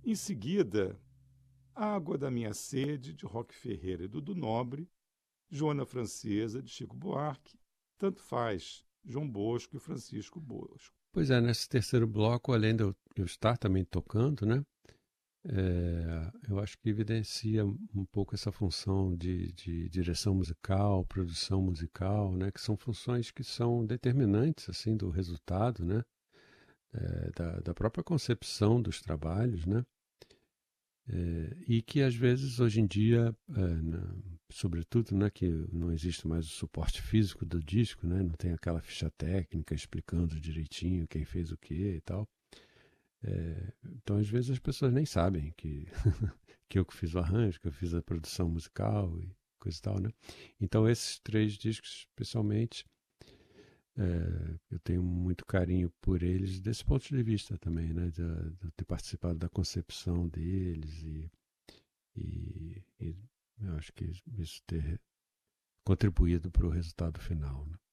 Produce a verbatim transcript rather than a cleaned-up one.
Em seguida, Água da Minha Sede, de Roque Ferreira e Dudu Nobre, Joana Francesa, de Chico Buarque, Tanto Faz, João Bosco e Francisco Bosco. Pois é, nesse terceiro bloco, além de eu, eu estar também tocando, né? É, eu acho que evidencia um pouco essa função de, de direção musical, produção musical, né? Que são funções que são determinantes assim do resultado, né? É, da, da própria concepção dos trabalhos, né? É, e que às vezes hoje em dia, é, na, sobretudo, né, que não existe mais o suporte físico do disco, né? Não tem aquela ficha técnica explicando direitinho quem fez o que e tal. É, então, às vezes, as pessoas nem sabem que, que eu que fiz o arranjo, que eu fiz a produção musical e coisa e tal, né? Então, esses três discos, especialmente, é, eu tenho muito carinho por eles desse ponto de vista também, né? De, de ter participado da concepção deles e, e, e eu acho que isso ter contribuído para o resultado final, né?